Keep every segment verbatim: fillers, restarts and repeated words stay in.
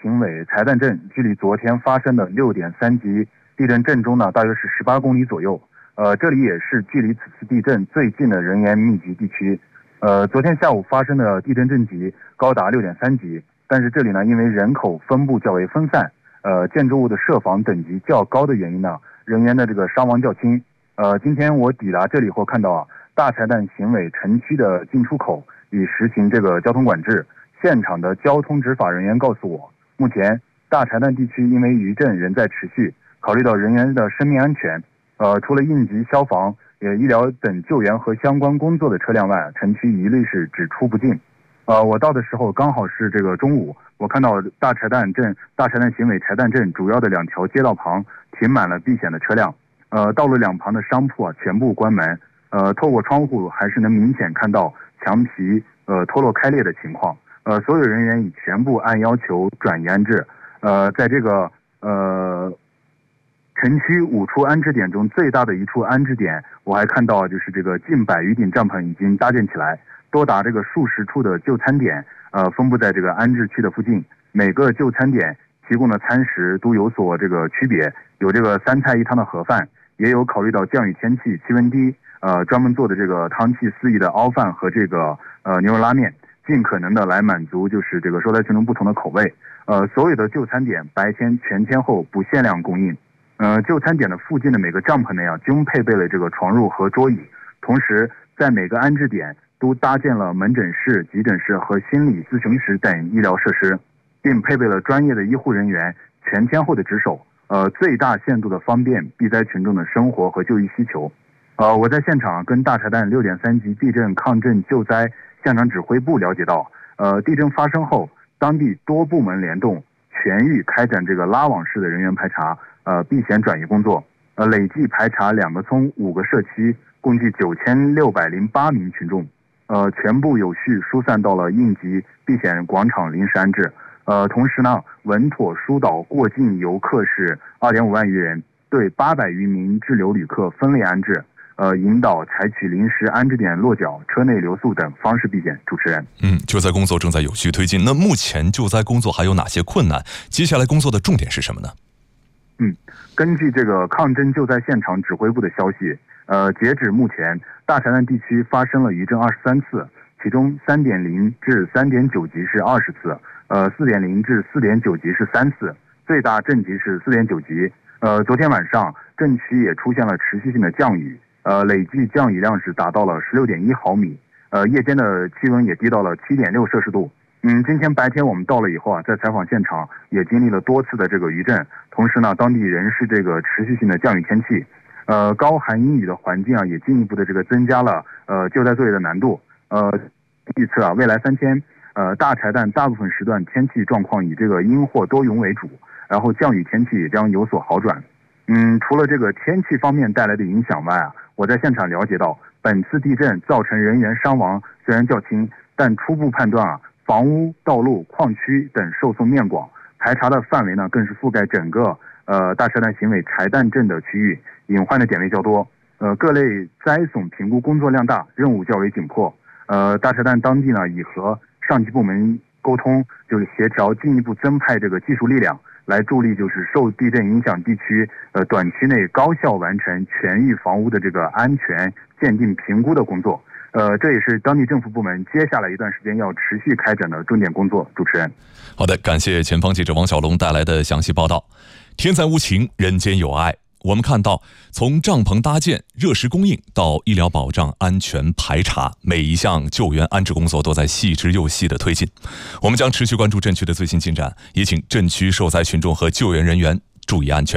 行委柴旦镇距离昨天发生的六点三级地震震中呢，大约是十八公里左右。呃，这里也是距离此次地震最近的人员密集地区。呃，昨天下午发生的地震震级高达六点三级，但是这里呢，因为人口分布较为分散，呃，建筑物的设防等级较高的原因呢，人员的这个伤亡较轻。呃，今天我抵达这里后看到啊，大柴旦行委城区的进出口已实行这个交通管制。现场的交通执法人员告诉我，目前大柴旦地区因为余震仍在持续，考虑到人员的生命安全，呃，除了应急消防、呃医疗等救援和相关工作的车辆外，城区一律是只出不进。呃，我到的时候刚好是这个中午，我看到大柴旦镇大柴旦行委柴旦镇主要的两条街道旁停满了避险的车辆，呃，道路两旁的商铺啊全部关门，呃，透过窗户还是能明显看到墙皮呃脱落开裂的情况。呃，所有人员已全部按要求转移安置。呃，在这个呃城区五处安置点中，最大的一处安置点，我还看到就是这个近百余顶帐篷已经搭建起来，多达这个数十处的就餐点，呃，分布在这个安置区的附近。每个就餐点提供的餐食都有所这个区别，有这个三菜一汤的盒饭，也有考虑到降雨天气、气温低，呃，专门做的这个汤气四溢的熬饭和这个呃牛肉拉面。尽可能的来满足就是这个受灾群众不同的口味。呃，所有的就餐点白天全天候不限量供应。呃，就餐点的附近的每个帐篷内啊，均配备了这个床褥和桌椅。同时，在每个安置点都搭建了门诊室、急诊室和心理咨询室等医疗设施，并配备了专业的医护人员全天候的值守，呃，最大限度的方便避灾群众的生活和就医需求。呃，我在现场跟大柴旦六点三级地震抗震救灾现场指挥部了解到，呃，地震发生后，当地多部门联动，全域开展这个拉网式的人员排查，呃，避险转移工作，呃，累计排查两个村、五个社区，共计九千六百零八名群众，呃，全部有序疏散到了应急避险广场临时安置。呃，同时呢，稳妥疏导过境游客是二点五万余人，对八百余名滞留旅客分类安置。呃，引导采取临时安置点落脚、车内留宿等方式避险。主持人， 嗯，救灾工作正在有序推进。那目前救灾工作还有哪些困难？接下来工作的重点是什么呢？ 嗯，根据这个抗震救灾现场指挥部的消息，呃，截止目前，大柴旦地区发生了余震二十三次，其中三点零至三点九级是二十次，呃，四点零至四点九级是三次，最大震级是四点九级。呃，昨天晚上震区也出现了持续性的降雨。呃，累计降雨量是达到了十六点一毫米，呃，夜间的气温也低到了七点六摄氏度。嗯，今天白天我们到了以后啊，在采访现场也经历了多次的这个余震，同时呢，当地仍是这个持续性的降雨天气，呃，高寒阴雨的环境啊，也进一步的这个增加了呃救灾作业的难度。呃，预测啊，未来三天，呃，大柴旦大部分时段天气状况以这个阴或多云为主，然后降雨天气也将有所好转。嗯，除了这个天气方面带来的影响外啊，我在现场了解到，本次地震造成人员伤亡虽然较轻，但初步判断啊，房屋、道路、矿区等受损面广，排查的范围呢更是覆盖整个呃大柴旦行委柴旦镇的区域，隐患的点位较多，呃各类灾损评估工作量大，任务较为紧迫。呃，大柴旦当地呢已和上级部门沟通，就是协调进一步增派这个技术力量。来助力就是受地震影响地区，呃，短期内高效完成全域房屋的这个安全鉴定评估的工作，呃，这也是当地政府部门接下来一段时间要持续开展的重点工作。主持人， 好的，感谢前方记者王小龙带来的详细报道。天灾无情，人间有爱。我们看到，从帐篷搭建、热食供应到医疗保障、安全排查，每一项救援安置工作都在细致又细的推进。我们将持续关注震区的最新进展，也请震区受灾群众和救援人员注意安全。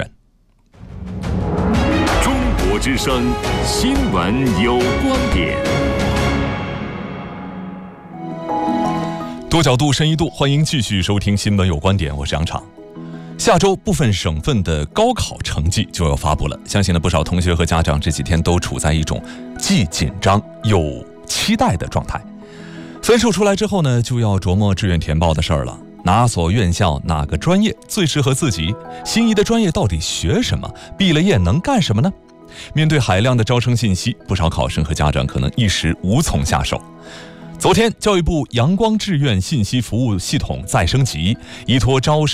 中国之声新闻有观点， 多角度、深一度，欢迎继续收听新闻有观点，我是杨昶。下周部分省份的高考成绩就要发布了，相信呢不少同学和家长这几天都处在一种既紧张又期待的状态。分数出来之后呢，就要琢磨志愿填报的事儿了。哪所院校哪个专业最适合自己？心仪的专业到底学什么？毕了业能干什么呢？面对海量的招生信息，不少考生和家长可能一时无从下手。昨天，教育部阳光志愿信息服务系统再升级，依托招生